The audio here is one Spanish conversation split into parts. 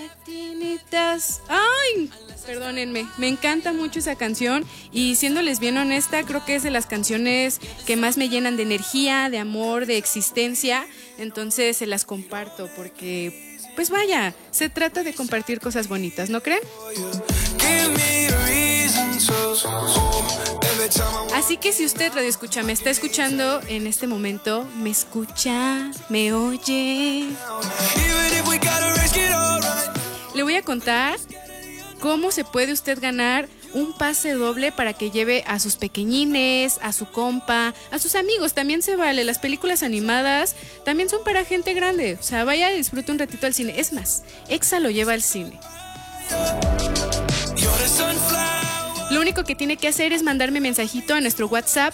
Matinitas. Ay, perdónenme, me encanta mucho esa canción y siéndoles bien honesta, creo que es de las canciones que más me llenan de energía, de amor, de existencia, entonces se las comparto porque, pues vaya, se trata de compartir cosas bonitas, ¿no creen? Así que si usted radio escucha, me está escuchando en este momento, me escucha, me oye, le voy a contar cómo se puede usted ganar un pase doble para que lleve a sus pequeñines, a su compa, a sus amigos, también se vale. Las películas animadas también son para gente grande, o sea, vaya y disfrute un ratito al cine. Es más, Exa lo lleva al cine. Lo único que tiene que hacer es mandarme mensajito a nuestro WhatsApp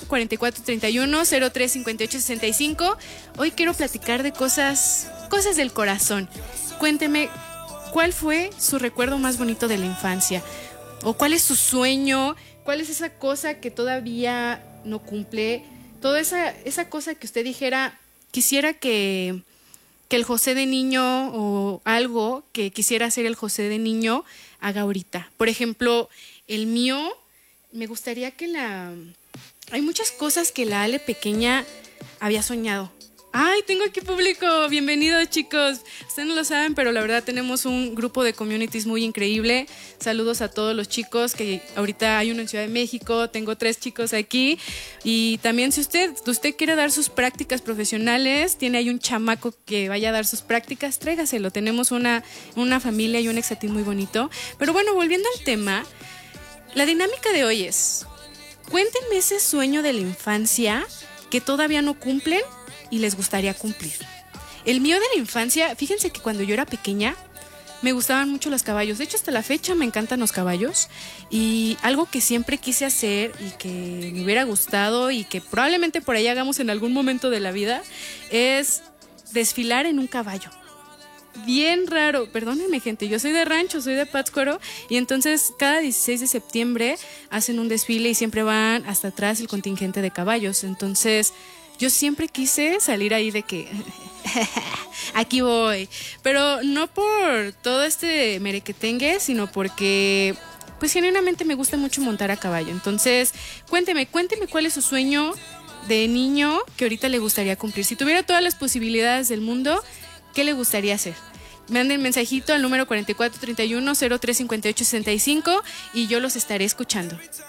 4431-035865. Hoy quiero platicar de cosas del corazón. Cuénteme, ¿cuál fue su recuerdo más bonito de la infancia? ¿O cuál es su sueño? ¿Cuál es esa cosa que todavía no cumple? Toda esa cosa que usted dijera, quisiera que el José de niño o algo que quisiera hacer el José de niño haga ahorita. Por ejemplo, el mío, me gustaría que hay muchas cosas que la Ale pequeña había soñado. ¡Ay, tengo aquí público! Bienvenidos, chicos. Ustedes no lo saben, pero la verdad tenemos un grupo de communities muy increíble. Saludos a todos los chicos, que ahorita hay uno en Ciudad de México, tengo 3 chicos aquí. Y también si usted quiere dar sus prácticas profesionales, tiene ahí un chamaco que vaya a dar sus prácticas, tráigaselo. Tenemos una familia y un exatín muy bonito. Pero bueno, volviendo al tema, la dinámica de hoy es: cuéntenme ese sueño de la infancia que todavía no cumplen y les gustaría cumplir. El mío de la infancia, fíjense que cuando yo era pequeña me gustaban mucho los caballos. De hecho, hasta la fecha me encantan los caballos. Y algo que siempre quise hacer y que me hubiera gustado y que probablemente por ahí hagamos en algún momento de la vida es desfilar en un caballo. Bien raro, perdónenme gente, yo soy de rancho, soy de Pátzcuaro y entonces cada 16 de septiembre hacen un desfile y siempre van hasta atrás el contingente de caballos. Entonces yo siempre quise salir ahí de que aquí voy, pero no por todo este merequetengue, sino porque pues genuinamente me gusta mucho montar a caballo. Entonces cuénteme cuál es su sueño de niño que ahorita le gustaría cumplir. Si tuviera todas las posibilidades del mundo, ¿qué le gustaría hacer? Manden mensajito al número 4431-035865 y yo los estaré escuchando.